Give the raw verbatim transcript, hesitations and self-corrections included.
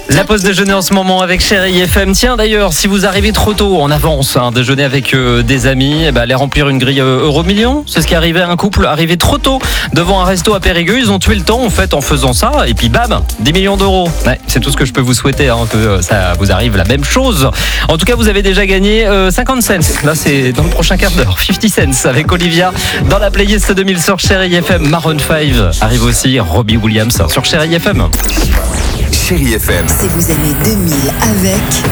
La pause déjeuner en ce moment avec Chérie F M. Tiens d'ailleurs, si vous arrivez trop tôt en avance, hein, déjeuner avec euh, des amis, eh ben, aller remplir une grille euh, Euromillions, c'est ce qui est arrivé à un couple arrivé trop tôt devant un resto à Périgueux. Ils ont tué le temps en fait en faisant ça et puis bam, dix millions d'euros. Ouais, c'est tout ce que je peux vous souhaiter, hein, que euh, ça vous arrive la même chose. En tout cas, vous avez déjà gagné euh, cinquante cents. Là, c'est dans le prochain quart d'heure. cinquante cents avec Olivia dans la playlist deux mille sur Chérie F M. Maroon cinq arrive aussi, Robbie Williams sur Chérie F M. Chérie F M. Si vous aimez deux mille avec...